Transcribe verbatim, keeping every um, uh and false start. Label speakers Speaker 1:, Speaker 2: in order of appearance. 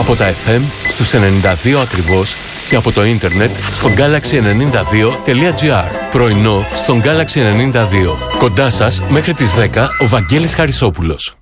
Speaker 1: Από τα εφ εμ στους ενενήντα δύο ακριβώς και από το ίντερνετ στο γκάλαξι ενενήντα δύο τελεία τζι άρ. Πρωινό στον Γκάλαξι ενενήντα δύο. Κοντά σας μέχρι τις δέκα ο Βαγγέλης Χαρισόπουλος.